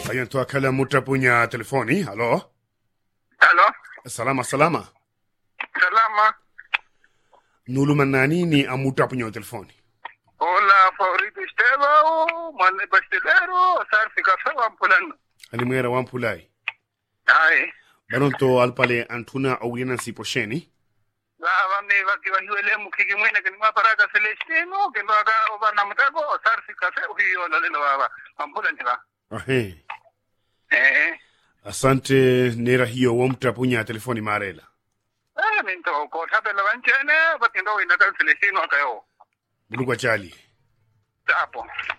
Ayan to akala mutra punya telefoni. Halo. Halo. Salama. Salama. Nulu manani ni amutra punya telefoni. Hola, favorito Esteba, man pastelero, sarfi café wampulano. Ali mwera wampulai. Ai. Baronto alpale antuna awina si posheni. Baba me wakiwa hiwele mukiki mwene kanima paraka Celestino, kimbaga oba namutago, sarfi café uhiyo lalo baba. Wampulani ba. Ahe. Asante nera hiyo wamtra punya telefoni marela. Minto ko sabe la banchene, patindo inaka Celestino akayo. Bulugwa chali. Tapo.